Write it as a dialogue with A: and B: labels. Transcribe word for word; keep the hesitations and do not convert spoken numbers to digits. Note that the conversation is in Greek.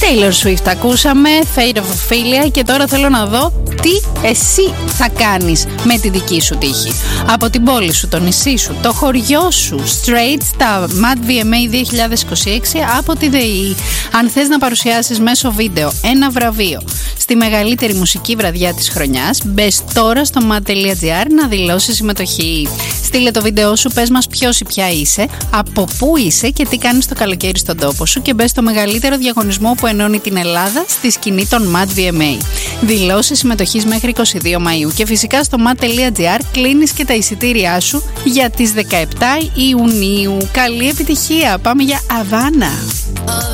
A: Taylor Swift ακούσαμε, Fate of Ophelia, και τώρα θέλω να δω τι εσύ θα κάνεις με τη δική σου τύχη. Από την πόλη σου, το νησί σου, το χωριό σου, straight στα Mad βι εμ έι δύο χιλιάδες είκοσι έξι από τη ΔΕΗ. Αν θες να παρουσιάσεις μέσω βίντεο ένα βραβείο στη μεγαλύτερη μουσική βραδιά της χρονιάς, μπες τώρα στο mad τελεία gr να δηλώσεις συμμετοχή. Στείλε το βίντεο σου, πες μας ποιος ή ποια είσαι, από πού είσαι και τι κάνεις το καλοκαίρι στον τόπο σου, και μπες στο μεγαλύτερο διαγωνισμό που ενώνει την Ελλάδα στη σκηνή των Mad βι εμ έι. Δηλώσεις συμμετοχής μέχρι είκοσι δύο Μαΐου και φυσικά στο mad τελεία gr κλείνεις και τα εισιτήριά σου για τις δεκαεπτά Ιουνίου. Καλή επιτυχία, πάμε για Αβάνα.